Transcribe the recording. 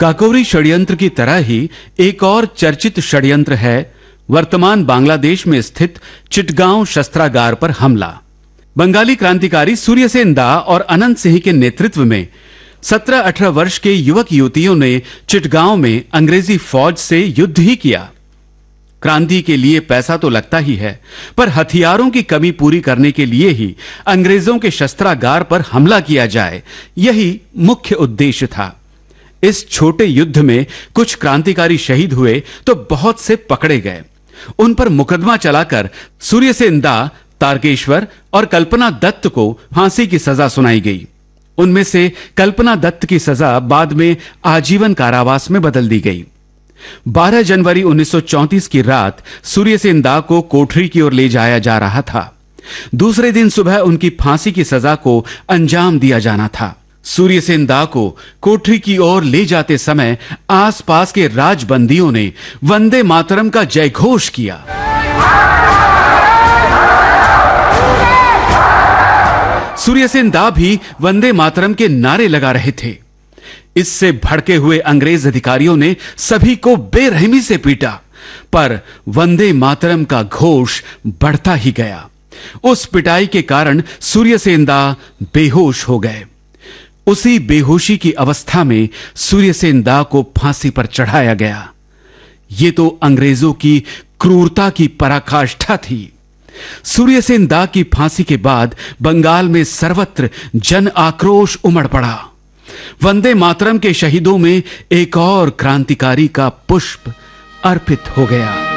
काकोरी षड्यंत्र की तरह ही एक और चर्चित षड्यंत्र है वर्तमान बांग्लादेश में स्थित चिटगांव शस्त्रागार पर हमला। बंगाली क्रांतिकारी सूर्यसेन दा और अनंत सिंह के नेतृत्व में 17-18 वर्ष के युवक युवतियों ने चिटगांव में अंग्रेजी फौज से युद्ध ही किया। क्रांति के लिए पैसा तो लगता ही है, पर हथियारों की कमी पूरी करने के लिए ही अंग्रेजों के शस्त्रागार पर हमला किया जाए, यही मुख्य उद्देश्य था। इस छोटे युद्ध में कुछ क्रांतिकारी शहीद हुए तो बहुत से पकड़े गए। उन पर मुकदमा चलाकर सूर्यसेन दा, तारकेश्वर और कल्पना दत्त को फांसी की सजा सुनाई गई। उनमें से कल्पना दत्त की सजा बाद में आजीवन कारावास में बदल दी गई। 12 जनवरी 1934 की रात सूर्यसेन दा को कोठरी की ओर ले जाया जा रहा था। दूसरे दिन सुबह उनकी फांसी की सजा को अंजाम दिया जाना था। सूर्यसेन दा को कोठरी की ओर ले जाते समय आसपास के राजबंदियों ने वंदे मातरम का जयघोष किया। सूर्यसेन दा भी वंदे मातरम के नारे लगा रहे थे। इससे भड़के हुए अंग्रेज अधिकारियों ने सभी को बेरहमी से पीटा, पर वंदे मातरम का घोष बढ़ता ही गया। उस पिटाई के कारण सूर्यसेन दा बेहोश हो गए। उसी बेहोशी की अवस्था में सूर्यसेन दा को फांसी पर चढ़ाया गया। ये तो अंग्रेजों की क्रूरता की पराकाष्ठा थी। सूर्यसेन दा की फांसी के बाद बंगाल में सर्वत्र जन आक्रोश उमड़ पड़ा। वंदे मातरम के शहीदों में एक और क्रांतिकारी का पुष्प अर्पित हो गया।